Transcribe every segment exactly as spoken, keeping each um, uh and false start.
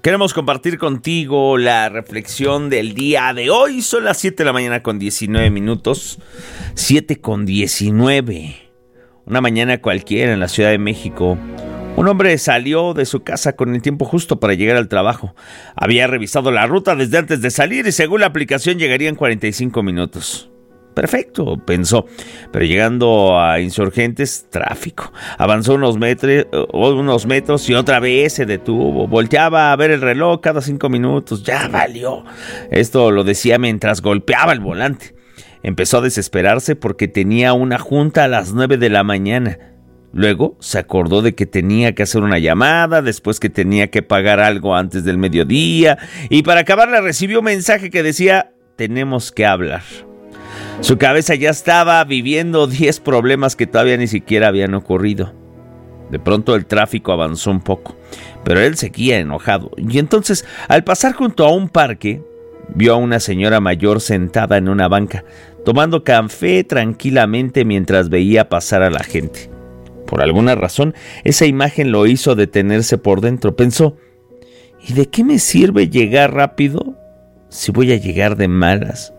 Queremos compartir contigo la reflexión del día de hoy. Son las siete de la mañana con diecinueve minutos. siete con diecinueve. Una mañana cualquiera en la Ciudad de México. Un hombre salió de su casa con el tiempo justo para llegar al trabajo. Había revisado la ruta desde antes de salir y según la aplicación llegaría en cuarenta y cinco minutos. Perfecto, pensó, pero llegando a Insurgentes, tráfico. Avanzó unos metros, unos metros y otra vez se detuvo. Volteaba a ver el reloj cada cinco minutos. Ya valió. Esto lo decía mientras golpeaba el volante. Empezó a desesperarse porque tenía una junta a las nueve de la mañana. Luego se acordó de que tenía que hacer una llamada, después que tenía que pagar algo antes del mediodía, y para acabarla recibió un mensaje que decía: tenemos que hablar. Su cabeza ya estaba viviendo diez problemas que todavía ni siquiera habían ocurrido. De pronto el tráfico avanzó un poco, pero él seguía enojado. Y entonces, al pasar junto a un parque, vio a una señora mayor sentada en una banca, tomando café tranquilamente mientras veía pasar a la gente. Por alguna razón, esa imagen lo hizo detenerse por dentro. Pensó: ¿y de qué me sirve llegar rápido si voy a llegar de malas?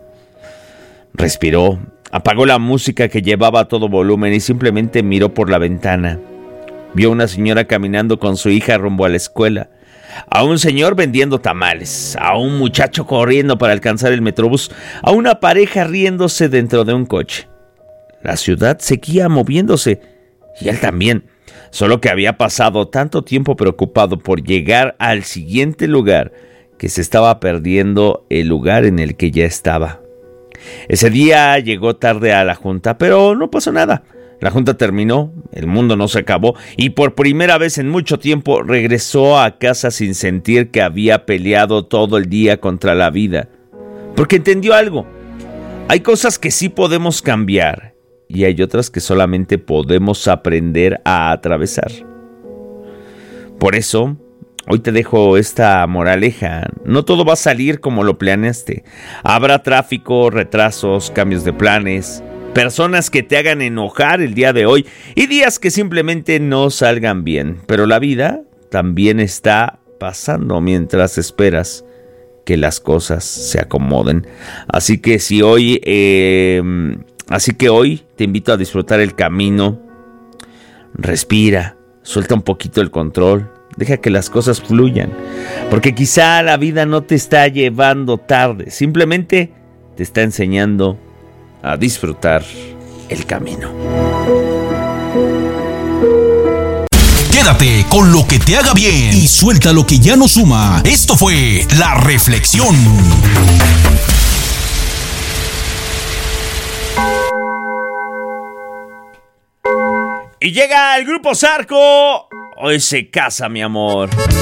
Respiró, apagó la música que llevaba a todo volumen y simplemente miró por la ventana. Vio a una señora caminando con su hija rumbo a la escuela, a un señor vendiendo tamales, a un muchacho corriendo para alcanzar el metrobús, a una pareja riéndose dentro de un coche. La ciudad seguía moviéndose y él también, solo que había pasado tanto tiempo preocupado por llegar al siguiente lugar que se estaba perdiendo el lugar en el que ya estaba. Ese día llegó tarde a la junta, pero no pasó nada. La junta terminó, el mundo no se acabó y por primera vez en mucho tiempo regresó a casa sin sentir que había peleado todo el día contra la vida. Porque entendió algo: hay cosas que sí podemos cambiar y hay otras que solamente podemos aprender a atravesar. Por eso, hoy te dejo esta moraleja: no todo va a salir como lo planeaste. Habrá tráfico, retrasos, cambios de planes, personas que te hagan enojar el día de hoy y días que simplemente no salgan bien. Pero la vida también está pasando mientras esperas que las cosas se acomoden. Así que si hoy, eh, así que hoy te invito a disfrutar el camino. Respira, suelta un poquito el control. Deja que las cosas fluyan, porque quizá la vida no te está llevando tarde, simplemente te está enseñando a disfrutar el camino. Quédate con lo que te haga bien y suelta lo que ya no suma. Esto fue La Reflexión. Y llega el grupo Zarco. Hoy se casa, mi amor.